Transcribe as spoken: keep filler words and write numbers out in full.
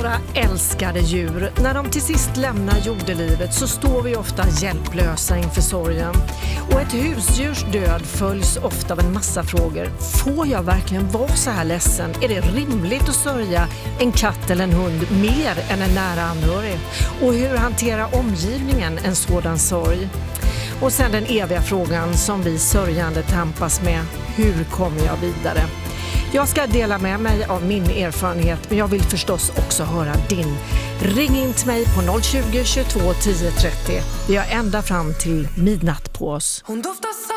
Våra älskade djur, när de till sist lämnar jordelivet så står vi ofta hjälplösa inför sorgen. Och ett husdjurs död följs ofta av en massa frågor. Får jag verkligen vara så här ledsen? Är det rimligt att sörja en katt eller en hund mer än en nära anhörig? Och hur hanterar omgivningen en sådan sorg? Och sen den eviga frågan som vi sörjande tampas med: hur kommer jag vidare? Jag ska dela med mig av min erfarenhet, men jag vill förstås också höra din. Ring in till mig på noll tjugo, tjugotvå, tio trettio. Vi har ända fram till midnatt på oss. Hon doftar